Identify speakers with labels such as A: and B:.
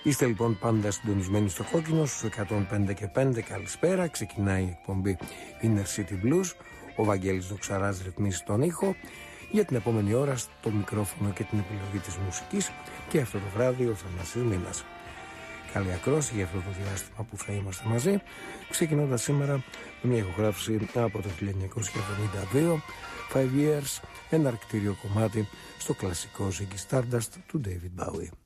A: Είστε λοιπόν πάντα συντονισμένοι στο κόκκινο στους 105 και 5. Καλησπέρα, ξεκινάει η εκπομπή Inner City Blues. Ο Βαγγέλης Δοξαράς ρυθμίζει τον ήχο. Για την επόμενη ώρα στο μικρόφωνο και την επιλογή της μουσικής και αυτό το βράδυ ο Θανάσης Μήνας. Καλή ακρόαση για αυτό το διάστημα που θα είμαστε μαζί, ξεκινώντας σήμερα με μια ηχογράφηση από το 1972, 5 Years, ένα αρκτήριο κομμάτι στο κλασικό Ziggy Stardust του David Bowie.